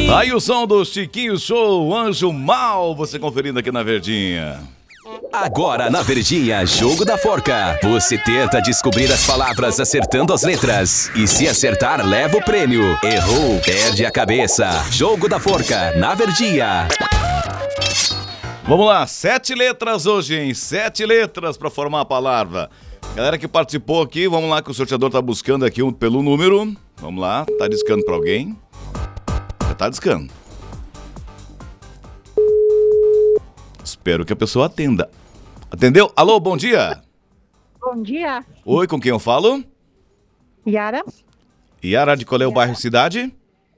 Aí o som do Chiquinho Show, Anjo Mal, você conferindo aqui na Verdinha. Agora na Verdinha, Jogo da Forca. Você tenta descobrir as palavras acertando as letras. E se acertar, leva o prêmio. Errou, perde a cabeça. Jogo da Forca, na Verdinha. Vamos lá, 7 letras hoje, hein? 7 letras para formar a palavra. Galera que participou aqui, vamos lá que o sorteador tá buscando aqui pelo número. Vamos lá, tá discando para alguém. Já tá discando. Espero que a pessoa atenda. Atendeu? Alô, bom dia. Bom dia. Oi, com quem eu falo? Yara. Yara, de qual é o bairro e cidade?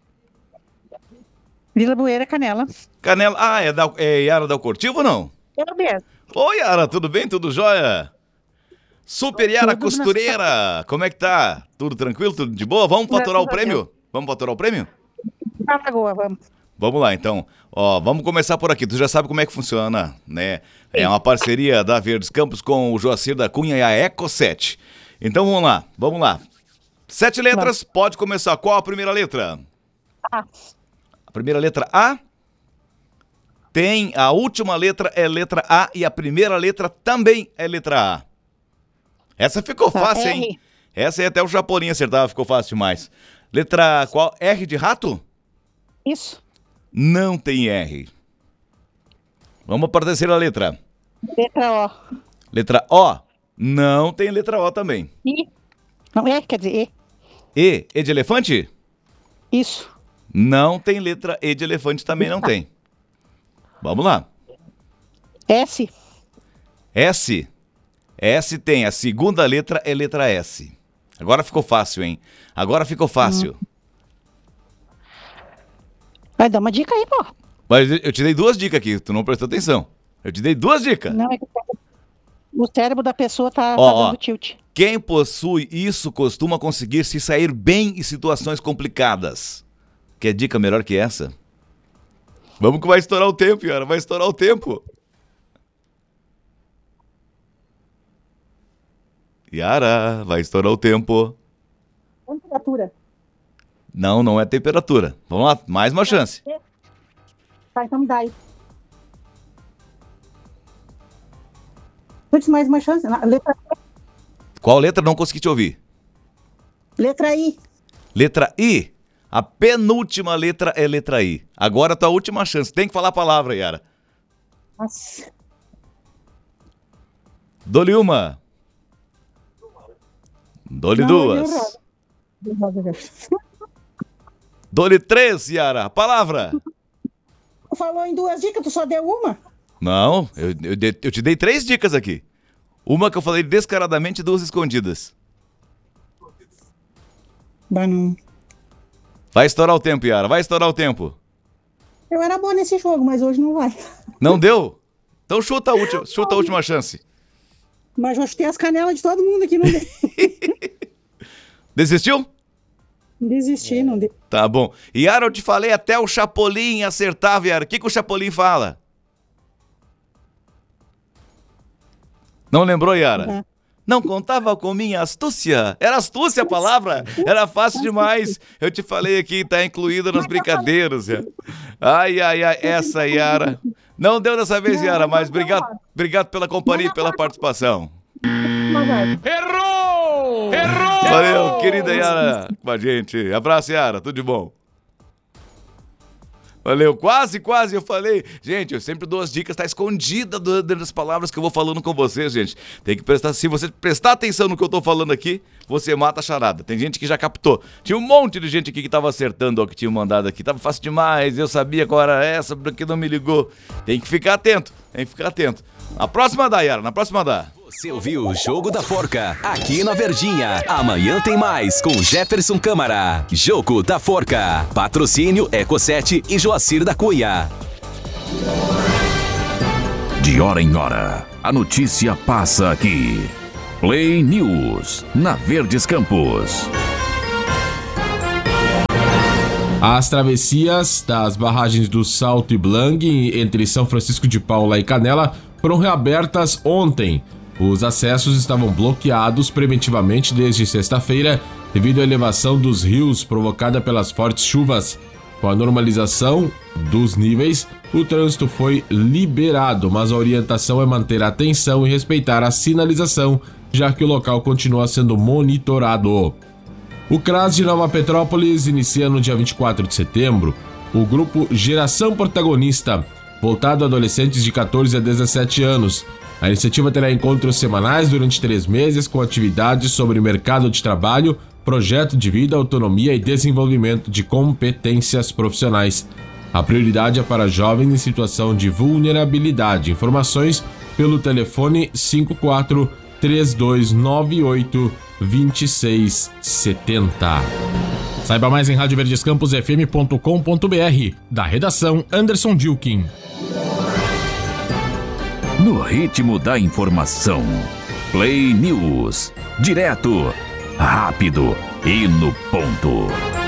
Vila Bueira, Canela. Canela. Ah, é Yara da Cortivo ou não? Eu mesmo. Oi, Yara, tudo bem? Tudo jóia? Super Yara Costureira, como é que tá? Tudo tranquilo? Tudo de boa? Vamos faturar o prêmio? Vamos faturar o prêmio? Pra Lagoa, vamos. Vamos lá, então. Ó, vamos começar por aqui. Tu já sabe como é que funciona, né? É uma parceria da Verdes Campos com o Joacir da Cunha e a Eco7. Então vamos lá. 7 letras, pode começar. Qual a primeira letra? A. A primeira letra A. Tem, a última letra é letra A e a primeira letra também é letra A. Essa ficou fácil, hein? Essa aí até o Chapolin acertava, ficou fácil demais. Letra qual? R de rato? Isso. Não tem R. Vamos para a terceira letra. Letra O. Letra O. Não tem letra O também. I. Não é, quer dizer E. E. E de elefante? Isso. Não tem letra E de elefante também, não tem. Vamos lá. S. S. S tem. A segunda letra é letra S. Agora ficou fácil, hein? Agora ficou fácil. Vai dar uma dica aí, pô. Mas eu te dei 2 dicas aqui, tu não prestou atenção. Eu te dei 2 dicas. Não, é que o cérebro da pessoa tá dando tilt. Quem possui isso costuma conseguir se sair bem em situações complicadas. Quer dica melhor que essa? Vamos que vai estourar o tempo, Yara. Vai estourar o tempo. Yara, vai estourar o tempo. Temperatura. Não é temperatura. Vamos lá, mais uma chance. Tá, então me dá aí. Tu disse mais uma chance? Letra I. Qual letra? Não consegui te ouvir. Letra I. Letra I. A penúltima letra é letra I. Agora a tua última chance. Tem que falar a palavra, Yara. Nossa. Dou-lhe uma. Dou-lhe 2. Dou-lhe 3, Yara. Palavra. Tu falou em 2 dicas, tu só deu uma? Não, eu te dei 3 dicas aqui. Uma que eu falei descaradamente e 2 escondidas. Não. Vai estourar o tempo, Yara. Vai estourar o tempo. Eu era boa nesse jogo, mas hoje não vai. Não deu? Então chuta a última chance. Mas eu chutei as canelas de todo mundo aqui, não deu. Desistiu? Desisti, não deu. Tá bom. Yara, eu te falei até o Chapolin acertava, Yara. O que o Chapolin fala? Não lembrou, Yara? Uhum. Não contava com minha astúcia. Era astúcia a palavra? Era fácil demais. Eu te falei aqui, tá incluída nas brincadeiras. Ai, essa, Yara. Não deu dessa vez, Yara, mas obrigado pela companhia e pela participação. Errou! Valeu, querida Yara, com a gente. Abraço, Yara, tudo de bom. Valeu, quase eu falei. Gente, eu sempre dou as dicas, tá escondida dentro das palavras que eu vou falando com vocês, gente. Tem que prestar, se você prestar atenção no que eu tô falando aqui, você mata a charada. Tem gente que já captou. Tinha um monte de gente aqui que tava acertando o que tinha mandado aqui. Tava fácil demais, eu sabia qual era essa, porque não me ligou. Tem que ficar atento, Na próxima dá, Yara, na próxima dá. Você ouviu o Jogo da Forca, aqui na Verdinha. Amanhã tem mais com Jefferson Câmara. Jogo da Forca. Patrocínio Eco7 e Joacir da Cunha. De hora em hora, a notícia passa aqui. Play News, na Verdes Campos. As travessias das barragens do Salto e Blangue, entre São Francisco de Paula e Canela, foram reabertas ontem. Os acessos estavam bloqueados preventivamente desde sexta-feira devido à elevação dos rios provocada pelas fortes chuvas. Com a normalização dos níveis, o trânsito foi liberado, mas a orientação é manter a atenção e respeitar a sinalização, já que o local continua sendo monitorado. O CRAS de Nova Petrópolis inicia no dia 24 de setembro o grupo Geração Protagonista, voltado a adolescentes de 14 a 17 anos. A iniciativa terá encontros semanais durante 3 meses com atividades sobre mercado de trabalho, projeto de vida, autonomia e desenvolvimento de competências profissionais. A prioridade é para jovens em situação de vulnerabilidade. Informações pelo telefone 54 3298 2670. Saiba mais em radioverdescamposfm.com.br. Da redação, Anderson Dilkin. No ritmo da informação. Play News. Direto, rápido e no ponto.